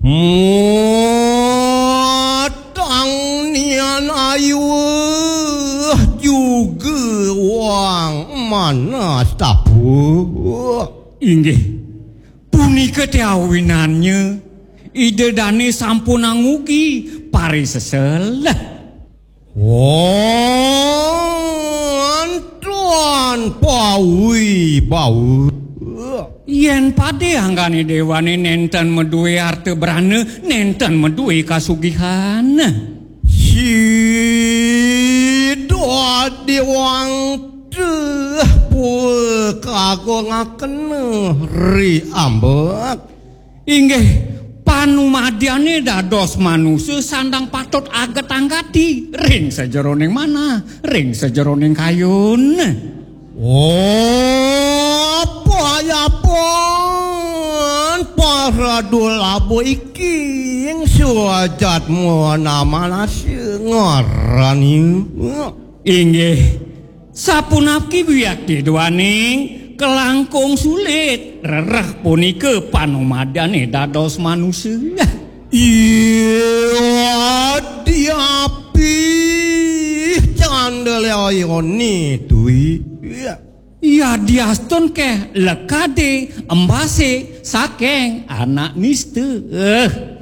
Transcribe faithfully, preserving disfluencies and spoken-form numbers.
Matang nian ayu juga wang mana tapu. Inggih punika teh awinannya ide dane sampun angugi pari sesel. Oh antuan pawi bau. Yen pade anggane dewane nenten meduwe arte brane nenten meduwe kasugihan. Si doa diwang teh pul kagong ngakene ri ambek. Inggih panumadiane dados manusia sandang patut aget-anggati ring sejeroning mana ring sejeroning kayun. Oh ya pon para dolabu iki yang suajat mu nama nasi ngarani. Inggih sapunapki biak diduaning kelangkung sulit rerah punika panumadane dados manusia. Iya diapi candeleoni dui. Ya diaston ke lekade embase sakeng anak niste. Eh